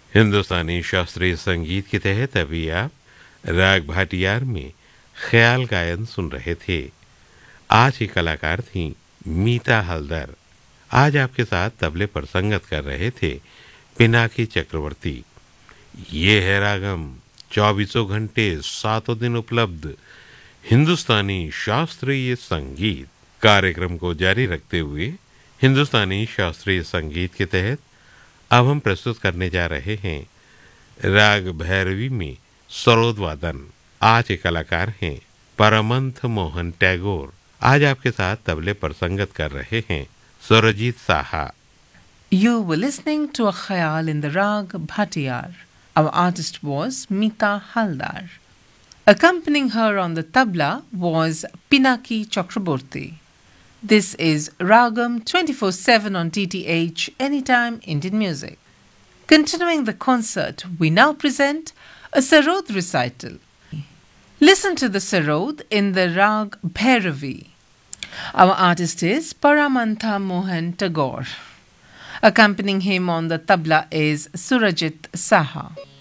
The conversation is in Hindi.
हिंदुस्तानी शास्त्रीय संगीत के तहत अभी आप राग भाटियार में ख्याल गायन सुन रहे थे। आज की कलाकार थीं मीता हलदर। आज आपके साथ तबले पर संगत कर रहे थे पिनाकी चक्रवर्ती। ये है रागम, 24 घंटे 7 दिन उपलब्ध हिंदुस्तानी शास्त्रीय संगीत। कार्यक्रम को जारी रखते हुए हिंदुस्तानी शास्त्रीय संगीत के तहत अब हम प्रस्तुत करने जा रहे हैं राग भैरवी में सरोद वादन। आज के कलाकार हैं परमंथ मोहन टैगोर। आज आपके साथ तबले पर संगत कर रहे हैं Surjit Saha. You were listening to a khayal in the rag Bhatiyar. Our artist was Meeta Haldar. Accompanying her on the tabla was Pinaki Chakraborty. This is Ragam 24/7 on TTH Anytime Indian Music. Continuing the concert, we now present a Sarod recital. Listen to the Sarod in the Rag Bhairavi. Our artist is Paramantha Mohan Tagore. Accompanying him on the tabla is Surajit Saha.